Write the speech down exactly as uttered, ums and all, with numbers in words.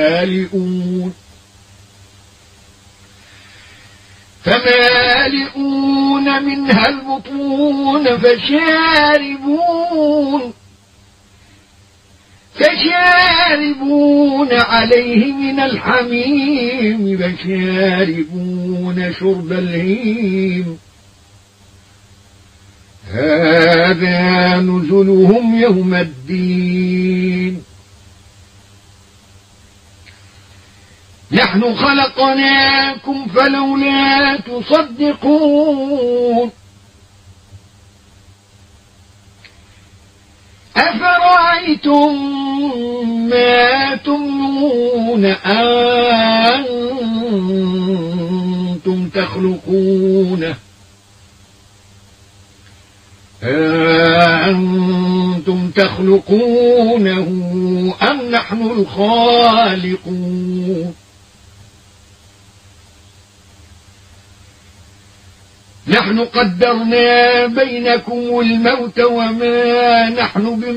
فمالئون فمالئون منها البطون فشاربون فشاربون عليه من الحميم فشاربون شرب الهيم هذا نزلهم يوم الدين نحن خلقناكم فلولا تصدقون أفرأيتم ما تمنون أنتم تخلقونه أنتم تخلقونه أم نحن الخالقون نحن قدرنا بينكم الموت وما نحن بم